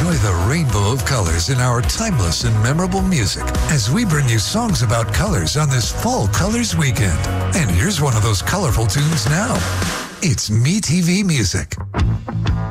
enjoy the rainbow of colors in our timeless and memorable music as we bring you songs about colors on this Fall Colors weekend. And here's one of those colorful tunes now. It's MeTV Music.